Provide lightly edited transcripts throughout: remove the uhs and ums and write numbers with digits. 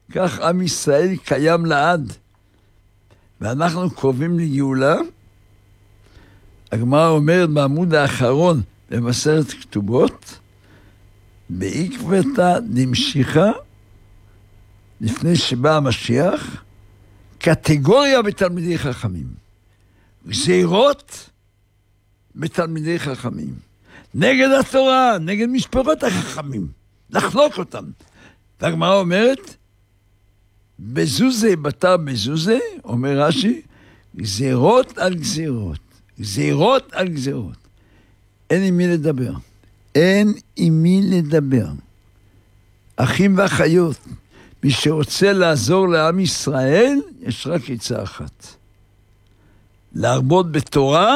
כך עם ישראל קיים לעד. ואנחנו קרובים לגאולה. הגמרא אומרת בעמוד האחרון במסכת כתובות, בעקבתא דמשיחא, לפני שבא המשיח, קטגוריה בתלמידי חכמים. גזירות בתלמידי חכמים. נגד התורה, נגד משפחות החכמים. לחלוק אותם. והגמרא אומרת, בזוזה בתר בזוזה, אומר רש"י, גזירות על גזירות. גזירות על גזירות. אין עם מי לדבר. אין עם מי לדבר. אחים ואחיות, מי שרוצה לעזור לעם ישראל, יש רק עצה אחת. להרבות בתורה,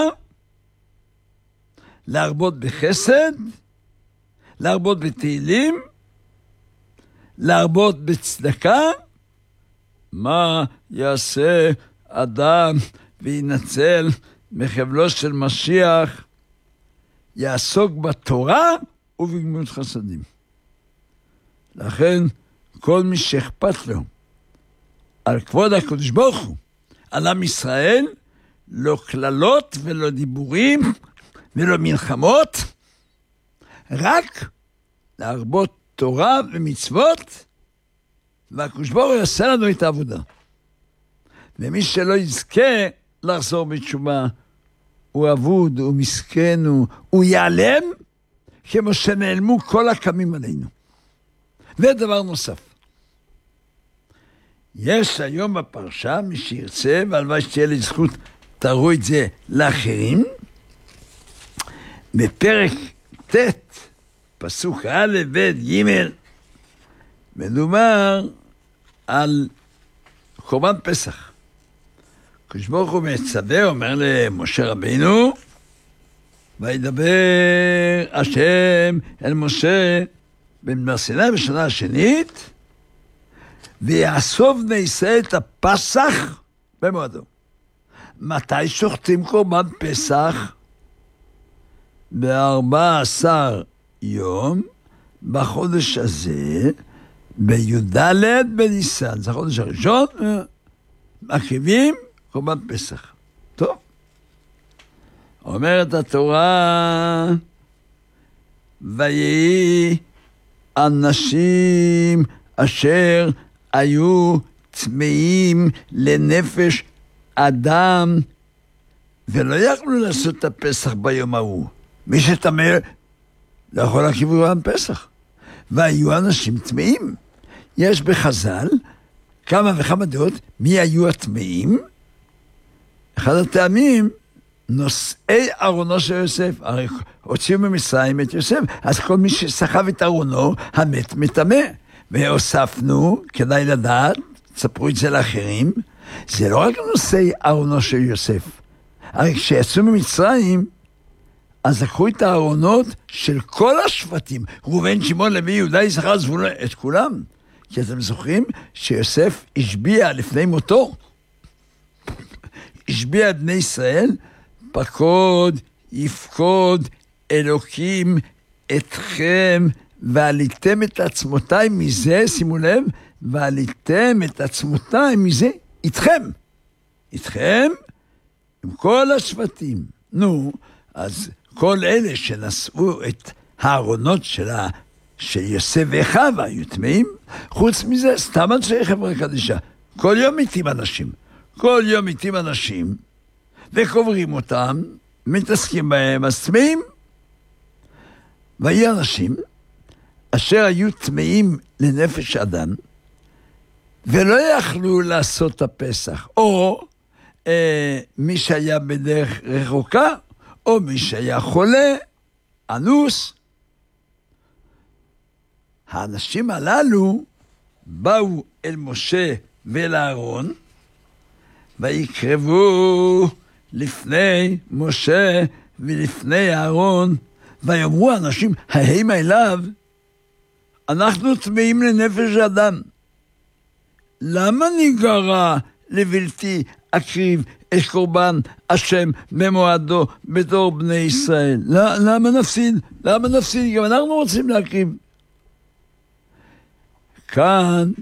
להרבות בחסד, להרבות בתהילים, להרבות בצדקה. מה יעשה אדם וינצל מחבלו של משיח? יעסוק בתורה ובגמילות חסדים. לכן כל מי שאכפת לו על כבוד הקדוש ברוך הוא, על עם ישראל, לא כללות ולא דיבורים ולא מלחמות, רק להרבות תורה ומצוות, והקדוש ברוך הוא יעשה לנו את העבודה. ומי שלא יזכה לחזור בתשובה, הוא אבוד, הוא מסכן, הוא ייעלם, כמו שנעלמו כל הקמים עלינו. ודבר נוסף, יש היום בפרשה, מי שירצה, והלוואי שתהיה לי זכות, תראו את זה לאחרים, בפרק ט', פסוק א' ב' ג', מדובר על קורבן פסח. הקדוש ברוך הוא מצווה, אומר למשה רבינו, וידבר השם אל משה במדבר סיני בשנה השנית, ויאסוף בני ישראל את הפסח במועדו. מתי שוחטים קורבן פסח? ב14 יום בחודש הזה, בי"ד בניסן, זה החודש הראשון, מקריבים קורבן פסח. טוב. אומרת התורה, ויהי אנשים אשר היו צמאים לנפש אדם, ולא יכלו לעשות את הפסח ביום ההוא. מי שטמא לא יכול להקריב קורבן פסח. והיו אנשים טמאים. יש בחז"ל כמה וכמה דעות מי היו הטמאים. אחד הטעמים, נושאי ארונו של יוסף. הרי הוציאו ממצרים את יוסף, אז כל מי שסחב את ארונו, המת מטמא. והוספנו, כדאי לדעת, תספרו את זה לאחרים, זה לא רק נושאי ארונו של יוסף. הרי כשיצאו ממצרים, אז לקחו את הארונות של כל השבטים, ראובן, שמעון, לוי, יהודה, יששכר, זבולון, את כולם. כי אתם זוכרים שיוסף השביע לפני מותו, השביע את בני ישראל, פקוד, יפקוד, אלוקים אתכם, ועליתם את עצמותיי מזה, שימו לב, ועליתם את עצמותיי מזה, איתכם. איתכם, עם כל השבטים. נו, אז כל אלה שנשאו את הארונות של יוסף ואחיו היו טמאים. חוץ מזה, סתם אנשי חברה קדישה. כל יום מתים אנשים. כל יום מתים אנשים, וקוברים אותם, מתעסקים בהם, אז טמאים. והיו אנשים אשר היו טמאים לנפש אדם, ולא יכלו לעשות את הפסח. או מי שהיה בדרך רחוקה, או מי שהיה חולה, אנוס. האנשים הללו באו אל משה ואל אהרון, ויקרבו לפני משה ולפני אהרון, ויאמרו אנשים, ההמה אליו, אנחנו טמאים לנפש אדם. למה ניגרע לבלתי אקריב את קורבן השם במועדו בתור בני ישראל? למה נפסיד? למה נפסיד? גם אנחנו רוצים להקריב. כאן